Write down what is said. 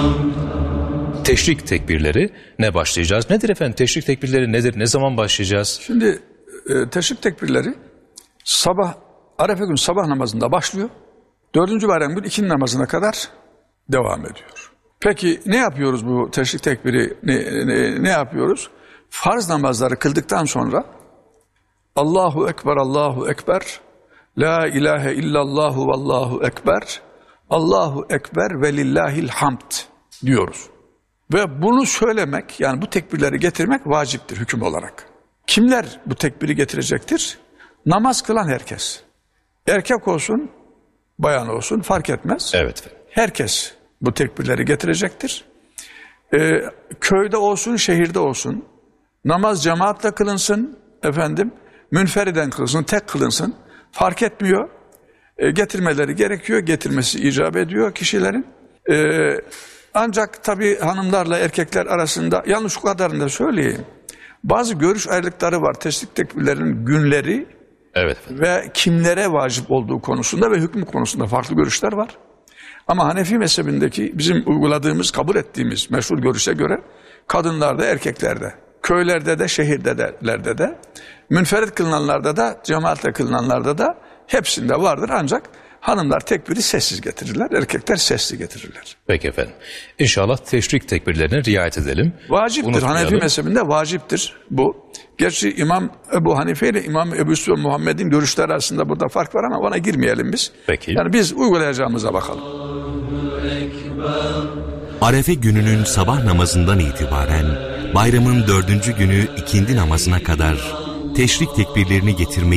Teşrik tekbirleri ne başlayacağız? Nedir efendim? Teşrik tekbirleri nedir? Ne zaman başlayacağız? Şimdi teşrik tekbirleri Arefe günü sabah namazında başlıyor. 4. bayram günü ikindi namazına kadar devam ediyor. Peki ne yapıyoruz bu teşrik tekbiri? Ne yapıyoruz? Farz namazları kıldıktan sonra Allahu Ekber, Allahu Ekber, La ilahe illallahu vallahu ekber, Allahu Ekber ve lillahil hamd diyoruz. Ve bunu söylemek, yani bu tekbirleri getirmek vaciptir hüküm olarak. Kimler bu tekbiri getirecektir? Namaz kılan herkes. Erkek olsun, bayan olsun fark etmez. Evet efendim. Herkes bu tekbirleri getirecektir. Köyde olsun, şehirde olsun. Namaz cemaatle kılınsın, münferiden kılınsın, tek kılınsın. Fark etmiyor. Getirmeleri gerekiyor, getirmesi icap ediyor kişilerin. Ancak tabii hanımlarla erkekler arasında, yalnız şu kadarını da söyleyeyim. Bazı görüş ayrılıkları var. Teşrik tekbirlerinin günleri ve kimlere vacip olduğu konusunda ve hükmü konusunda farklı görüşler var. Ama Hanefi mezhebindeki bizim uyguladığımız, kabul ettiğimiz meşhur görüşe göre kadınlarda, erkeklerde, köylerde de, şehirlerde de, münferit kılınanlarda da, cemaatle kılınanlarda da hepsinde vardır. Ancak hanımlar tekbiri sessiz getirirler, erkekler sesli getirirler. Peki efendim. İnşallah teşrik tekbirlerine riayet edelim. Vaciptir. Hanefi mezhebinde vaciptir bu. Gerçi İmam Ebu Hanife ile İmam Ebu Yusuf ve Muhammed'in görüşleri arasında burada fark var ama ona girmeyelim biz. Peki. Yani biz uygulayacağımıza bakalım. Arefe gününün sabah namazından itibaren bayramın 4. günü ikindi namazına kadar teşrik tekbirlerini getirmeyi